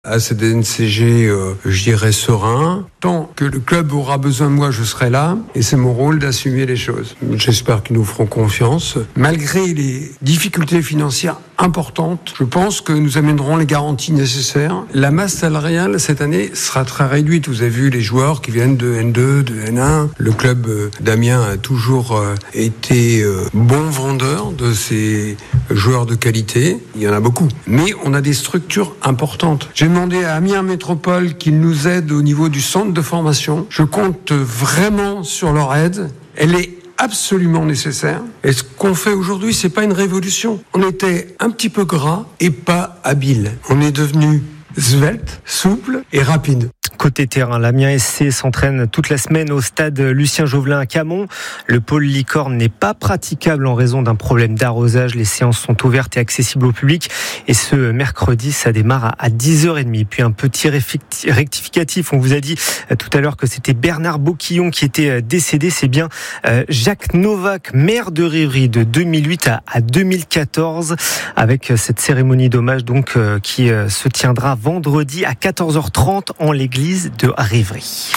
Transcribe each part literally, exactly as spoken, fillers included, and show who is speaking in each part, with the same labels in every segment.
Speaker 1: À cette N C G, euh, je dirais serein. Tant que le club aura besoin de moi, je serai là. Et c'est mon rôle d'assumer les choses. J'espère qu'ils nous feront confiance. Malgré les difficultés financières importantes, je pense que nous amènerons les garanties nécessaires. La masse salariale, cette année, sera très réduite. Vous avez vu les joueurs qui viennent de N deux, de N un. Le club euh, d'Amiens a toujours euh, été euh, bon vendeur de ces joueurs de qualité. Il y en a beaucoup. Mais on a des structures importantes. J'ai demandé à Amiens Métropole qu'ils nous aident au niveau du centre de formation. Je compte vraiment sur leur aide. Elle est absolument nécessaire. Et ce qu'on fait aujourd'hui, c'est pas une révolution. On était un petit peu gras et pas habile. On est devenu svelte, souple et rapide.
Speaker 2: Côté terrain, l'Amiens S C s'entraîne toute la semaine au stade Lucien Jovelin à Camon. Le pôle licorne n'est pas praticable en raison d'un problème d'arrosage. Les séances sont ouvertes et accessibles au public. Et ce mercredi, ça démarre à dix heures trente. Puis un petit rectificatif. On vous a dit tout à l'heure que c'était Bernard Boquillon qui était décédé. C'est bien Jacques Novak, maire de Rivry de deux mille huit à deux mille quatorze, avec cette cérémonie d'hommage donc qui se tiendra vendredi à quatorze heures trente en l'église de Rivry.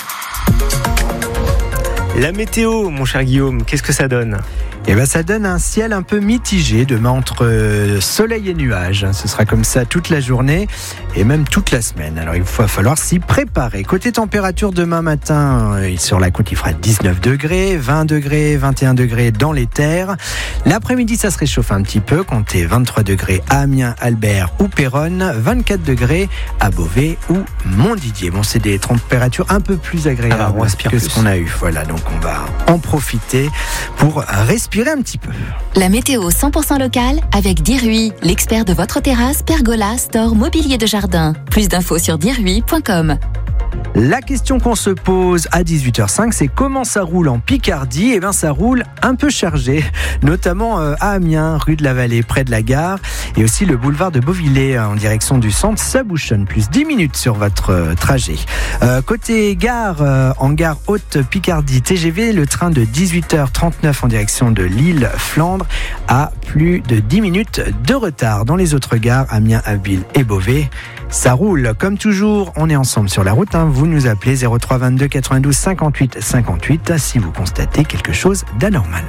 Speaker 2: La météo, mon cher Guillaume, qu'est-ce que ça donne ?
Speaker 3: Eh ben, ça donne un ciel un peu mitigé, demain entre soleil et nuages. Ce sera comme ça toute la journée et même toute la semaine. Alors il va falloir s'y préparer. Côté température, demain matin, sur la côte, il fera dix-neuf degrés, vingt degrés, vingt et un degrés dans les terres. L'après-midi, ça se réchauffe un petit peu. Comptez vingt-trois degrés à Amiens, Albert ou Péronne, vingt-quatre degrés à Beauvais ou Montdidier. Bon, c'est des températures un peu plus agréables ah bah, que plus. ce qu'on a eu. Voilà, donc on va en profiter pour respirer un petit peu.
Speaker 4: La météo cent pour cent locale avec Dirui, l'expert de votre terrasse, pergola, store, mobilier de jardin. Plus d'infos sur dirui point com.
Speaker 3: La question qu'on se pose à dix-huit heures cinq, c'est comment ça roule en Picardie ? Eh bien, ça roule un peu chargé, notamment à Amiens, rue de la Vallée, près de la gare, et aussi le boulevard de Beauvillé en direction du centre. Ça bouchonne, plus dix minutes sur votre trajet. Euh, côté gare, euh, en gare Haute Picardie, T G V, le train de dix-huit heures trente-neuf en direction de Lille-Flandre a plus de dix minutes de retard. Dans les autres gares, Amiens, Abbeville et Beauvais, ça roule. Comme toujours, on est ensemble sur la route. Hein. Vous nous appelez zéro trois vingt-deux quatre-vingt-douze cinquante-huit cinquante-huit si vous constatez quelque chose d'anormal.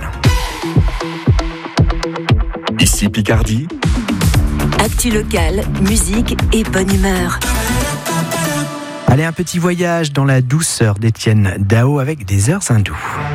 Speaker 5: Ici Picardie.
Speaker 4: Actu locale, musique et bonne humeur.
Speaker 3: Allez, un petit voyage dans la douceur d'Étienne Dao avec des airs hindous.